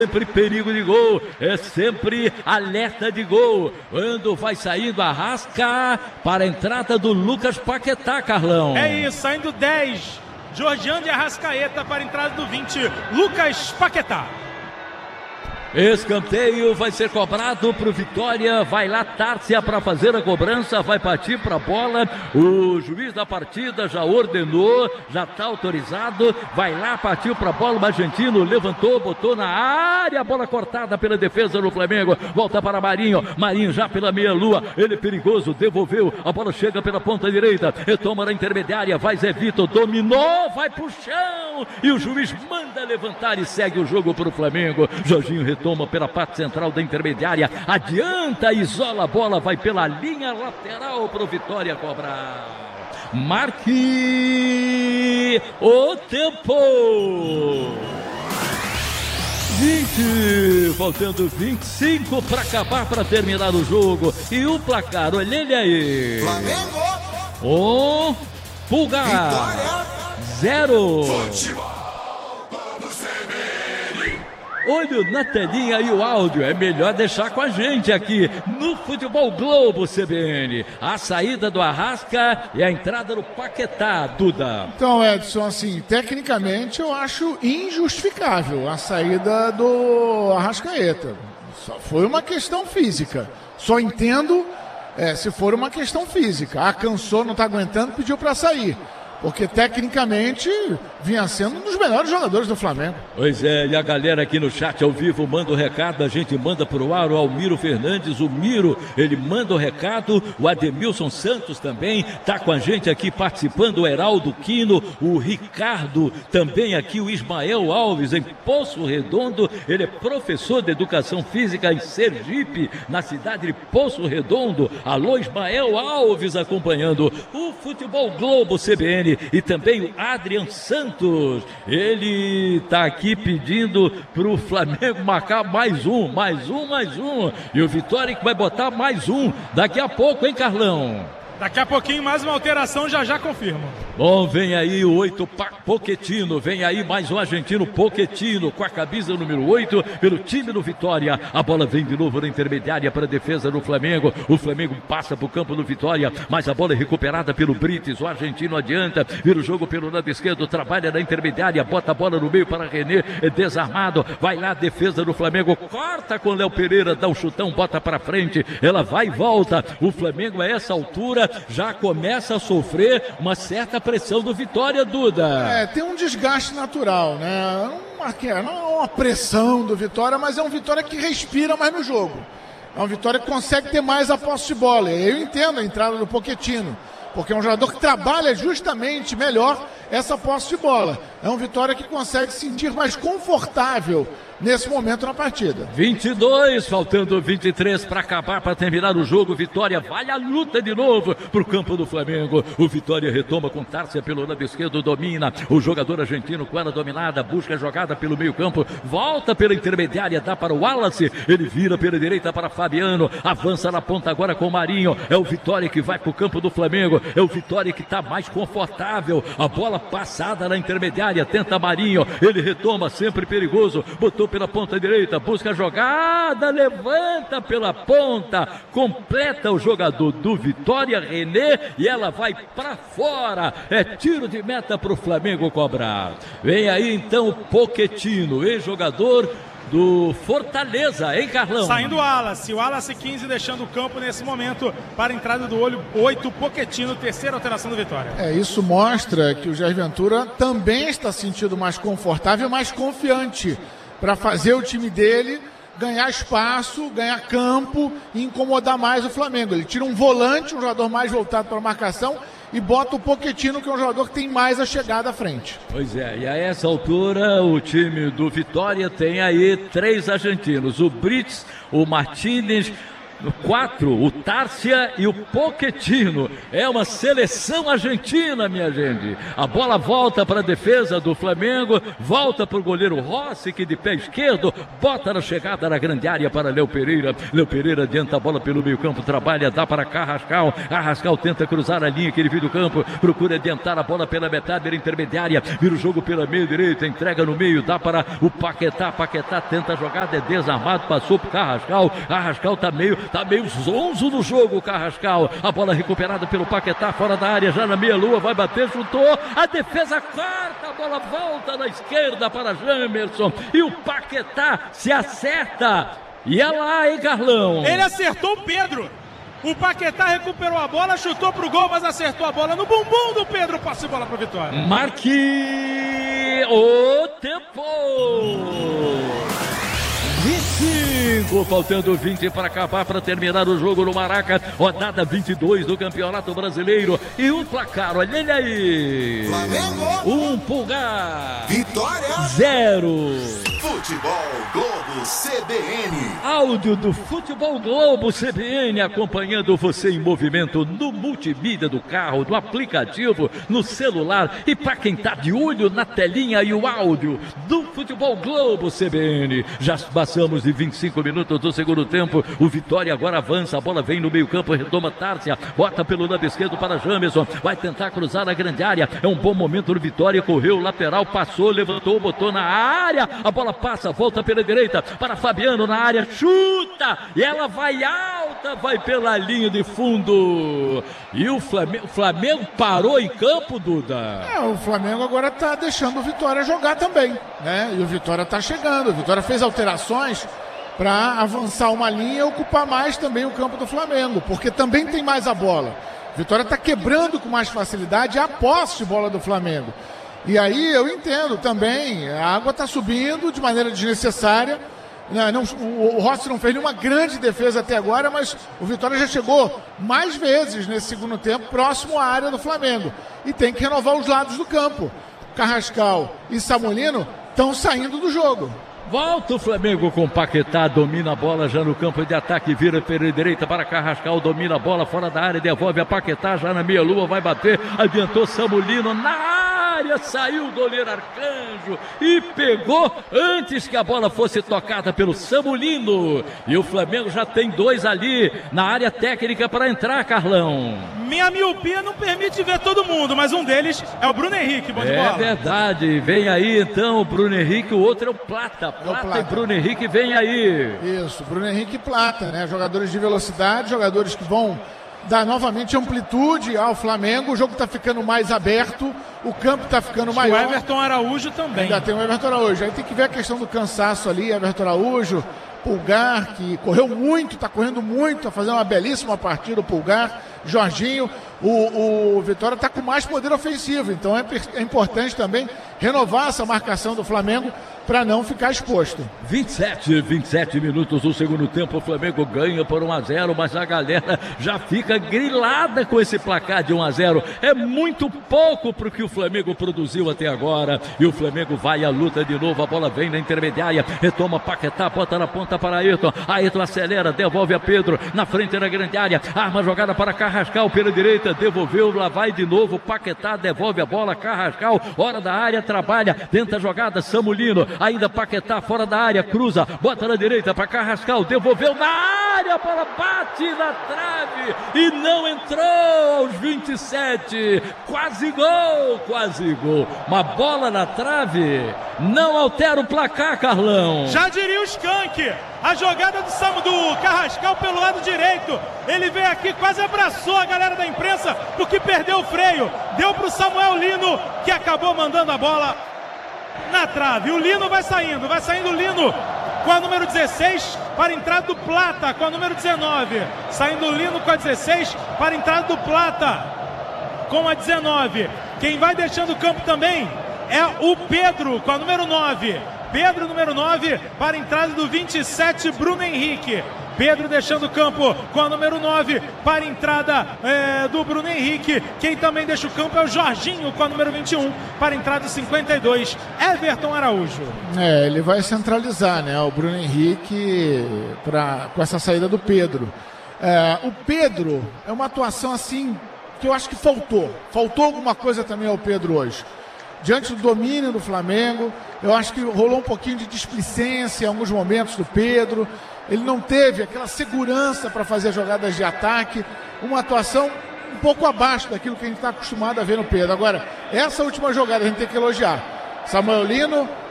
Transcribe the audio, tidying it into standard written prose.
sempre perigo de gol, é sempre alerta de gol. Quando vai saindo Arrasca para a entrada do Lucas Paquetá, Carlão. É isso, saindo 10, Georgiano de Arrascaeta para a entrada do 20, Lucas Paquetá. Escanteio vai ser cobrado para o Vitória, vai lá Tárcia para fazer a cobrança, vai partir para a bola, o juiz da partida já ordenou, já está autorizado, vai lá, partiu para a bola, o argentino levantou, botou na área, bola cortada pela defesa do Flamengo, volta para Marinho, Marinho já pela meia-lua, ele é perigoso, devolveu, a bola chega pela ponta direita, retoma na intermediária, vai Zé Vitor, dominou, vai pro chão, e o juiz manda levantar e segue o jogo para o Flamengo. Jorginho retoma pela parte central da intermediária, adianta, isola a bola, vai pela linha lateral para o Vitória cobrar. Marque o tempo. 20, faltando 25 para acabar, para terminar o jogo. E o placar, olha ele aí. Flamengo. Pulgar. Vitória. 0. Olho na telinha e o áudio, é melhor deixar com a gente aqui no Futebol Globo CBN. A saída do Arrasca e a entrada do Paquetá, Duda. Então, Edson, assim, tecnicamente eu acho injustificável a saída do Arrascaeta. Só foi uma questão física. Só entendo se for uma questão física. Cansou, não está aguentando, pediu para sair. Porque tecnicamente vinha sendo um dos melhores jogadores do Flamengo. Pois é, e a galera aqui no chat ao vivo manda o recado, a gente manda pro ar, o Almiro Fernandes, o Miro, ele manda o recado, o Ademilson Santos também tá com a gente aqui participando, o Heraldo Quino, o Ricardo também aqui, o Ismael Alves em Poço Redondo, ele é professor de Educação Física em Sergipe, na cidade de Poço Redondo. Alô, Ismael Alves acompanhando o Futebol Globo CBN. E também o Adrian Santos, ele está aqui pedindo para o Flamengo marcar mais um. E o Vitória que vai botar mais um daqui a pouco, hein, Carlão? Daqui a pouquinho mais uma alteração, já confirma. Bom, vem aí o 8 Pochettino, vem aí mais um argentino Pochettino com a camisa número 8 pelo time do Vitória. A bola vem de novo na intermediária para a defesa do Flamengo. O Flamengo passa para o campo do Vitória, mas a bola é recuperada pelo Brites. O argentino adianta, vira o jogo pelo lado esquerdo, trabalha na intermediária, bota a bola no meio para René, é desarmado, vai lá a defesa do Flamengo, corta com Léo Pereira, dá um chutão, bota para frente, ela vai e volta. O Flamengo a essa altura já começa a sofrer uma certa pressão do Vitória, Duda. Tem um desgaste natural, né? Não é uma pressão do Vitória, mas é um Vitória que respira mais no jogo. É um Vitória que consegue ter mais a posse de bola. Eu entendo a entrada do Pochettino, porque é um jogador que trabalha justamente melhor essa posse de bola. É um Vitória que consegue se sentir mais confortável nesse momento na partida. 22, faltando 23 para acabar, para terminar o jogo. Vitória vai à luta de novo para o campo do Flamengo. O Vitória retoma com Tárcia pelo lado esquerdo, domina. O jogador argentino com ela dominada, busca a jogada pelo meio campo, volta pela intermediária, dá para o Wallace, ele vira pela direita para Fabiano, avança na ponta agora com o Marinho. É o Vitória que vai para o campo do Flamengo, é o Vitória que está mais confortável. A bola passada na intermediária, tenta Marinho, ele retoma, sempre perigoso, botou pela ponta direita, busca a jogada, levanta pela ponta, completa o jogador do Vitória, René, e ela vai para fora. É tiro de meta para o Flamengo cobrar. Vem aí então o Pochettino, ex-jogador do Fortaleza, hein, Carlão? Saindo o Wallace 15 deixando o campo nesse momento para a entrada do olho 8, Pochettino, terceira alteração do Vitória. Isso mostra que o Jair Ventura também está sentindo mais confortável, mais confiante para fazer o time dele ganhar espaço, ganhar campo e incomodar mais o Flamengo. Ele tira um volante, um jogador mais voltado para a marcação, e bota o Pochettino, que é um jogador que tem mais a chegada à frente. Pois é, e a essa altura o time do Vitória tem aí 3 argentinos, o Brits, o Martínez, 4, o Tárcia e o Pochettino. É uma seleção argentina, minha gente. A bola volta para a defesa do Flamengo, volta para o goleiro Rossi, que de pé esquerdo bota na chegada na grande área para Léo Pereira. Léo Pereira adianta a bola pelo meio campo, trabalha, dá para Carrascal. Carrascal tenta cruzar a linha que ele viu do campo, procura adiantar a bola pela metade, pela intermediária, vira o jogo pela meia direita, entrega no meio, dá para o Paquetá. Paquetá tenta a jogada, é desarmado, passou para Carrascal. Carrascal tá meio zonzo no jogo, Carrascal. A bola recuperada pelo Paquetá, fora da área, já na meia-lua, vai bater, chutou. A defesa corta, a bola volta na esquerda para Jamerson. E o Paquetá se acerta. E é lá, hein, Carlão? Ele acertou o Pedro. O Paquetá recuperou a bola, chutou pro gol, mas acertou a bola no bumbum do Pedro. Passe bola para Vitória. Marque o tempo. 25, faltando 20 para acabar, para terminar o jogo no Maraca, rodada 22 do Campeonato Brasileiro. E o placar, olha ele aí. Flamengo. Pulgar. Vitória. 0. Futebol Globo CBN. Áudio do Futebol Globo CBN, acompanhando você em movimento no multimídia do carro, no aplicativo, no celular. E para quem tá de olho na telinha e o áudio do Futebol Globo CBN. Já passamos de 25 minutos do segundo tempo. O Vitória agora avança, a bola vem no meio campo, retoma Tárcia, bota pelo lado esquerdo para Jamerson, vai tentar cruzar a grande área. É um bom momento do Vitória, correu, lateral, passou, levantou, botou na área, a bola passa, volta pela direita para Fabiano na área, chuta, e ela vai alta, vai pela linha de fundo. E o Flamengo parou em campo, Duda. O Flamengo agora está deixando o Vitória jogar também, né? E o Vitória está chegando, o Vitória fez alterações para avançar uma linha e ocupar mais também o campo do Flamengo, porque também tem mais a bola. O Vitória está quebrando com mais facilidade a posse de bola do Flamengo. E aí eu entendo também, a água está subindo de maneira desnecessária. O Rossi não fez nenhuma grande defesa até agora, mas o Vitória já chegou mais vezes nesse segundo tempo próximo à área do Flamengo. E tem que renovar os lados do campo. Carrascal e Samulino estão saindo do jogo. Volta o Flamengo com Paquetá, domina a bola já no campo de ataque, vira pela direita para Carrascal, domina a bola fora da área, devolve a Paquetá já na meia-lua, vai bater, adiantou Samulino na área, saiu o goleiro Arcanjo e pegou antes que a bola fosse tocada pelo Samulino. E o Flamengo já tem 2 ali na área técnica para entrar, Carlão. Minha miopia não permite ver todo mundo, mas um deles é o Bruno Henrique, bom de bola. É verdade, vem aí então o Bruno Henrique, o outro é o Plata. Plata e Bruno Henrique vem aí. Isso, Bruno Henrique e Plata, né? Jogadores de velocidade, jogadores que vão dar novamente amplitude ao Flamengo. O jogo está ficando mais aberto, o campo está ficando maior. O Everton Araújo também. Ainda tem o Everton Araújo. Aí tem que ver a questão do cansaço ali, Everton Araújo, Pulgar, que correu muito, está correndo muito, está fazendo uma belíssima partida, o Pulgar, Jorginho. O Vitória está com mais poder ofensivo, então é importante também renovar essa marcação do Flamengo para não ficar exposto. 27 minutos do segundo tempo, o Flamengo ganha por 1-0, mas a galera já fica grilada com esse placar de 1-0. É muito pouco para o que o Flamengo produziu até agora, e o Flamengo vai à luta de novo, a bola vem na intermediária, retoma Paquetá, bota na ponta para Ayrton, Ayrton acelera, devolve a Pedro, na frente da grande área, arma jogada para Carrascal pela direita, devolveu, lá vai de novo, Paquetá devolve a bola, Carrascal, hora da área, trabalha, tenta a jogada, Samulino, ainda Paquetá fora da área, cruza, bota na direita para Carrascal, devolveu na área, a bola bate na trave e não entrou aos 27, quase gol, uma bola na trave, não altera o placar, Carlão. Já diria o Skank, a jogada do Carrascal pelo lado direito, ele veio aqui, quase abraçou a galera da imprensa, porque perdeu o freio, deu para o Samuel Lino, que acabou mandando a bola na trave. O Lino vai saindo o Lino com a número 16 para a entrada do Plata com a número 19, saindo o Lino com a 16 para a entrada do Plata com a 19. Quem vai deixando o campo também é o Pedro com a número 9. Pedro, número 9, para a entrada do 27, Bruno Henrique. Pedro deixando o campo com a número 9 para a entrada do Bruno Henrique. Quem também deixa o campo é o Jorginho com a número 21 para a entrada do 52, Everton Araújo. Ele vai centralizar, né, o Bruno Henrique com essa saída do Pedro. O Pedro é uma atuação assim que eu acho que faltou alguma coisa também ao Pedro hoje. Diante do domínio do Flamengo, eu acho que rolou um pouquinho de displicência em alguns momentos do Pedro. Ele não teve aquela segurança para fazer jogadas de ataque. Uma atuação um pouco abaixo daquilo que a gente está acostumado a ver no Pedro. Agora, essa última jogada a gente tem que elogiar. Samuel Lino